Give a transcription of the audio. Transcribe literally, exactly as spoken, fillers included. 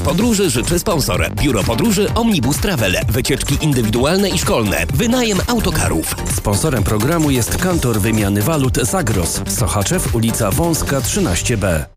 podróży życzy sponsor. Biuro Podróży Omnibus Travel. Wycieczki indywidualne i szkolne. Wynajem autokarów. Sponsorem programu jest Kantor Wymiany Walut Zagros. Sochaczew, ulica Wąska trzynaście B.